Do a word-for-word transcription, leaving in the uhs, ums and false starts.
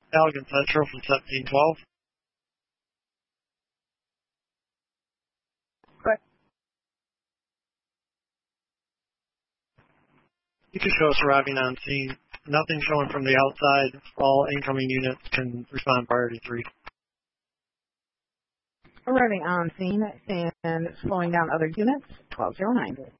Allegan Central from seventeen twelve. Good. You can show us arriving on scene. Nothing showing from the outside. All incoming units can respond priority three. Arriving on scene and slowing down other units, twelve oh nine.